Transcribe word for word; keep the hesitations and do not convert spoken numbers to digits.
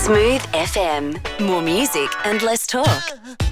Smooth F M. More music and less talk.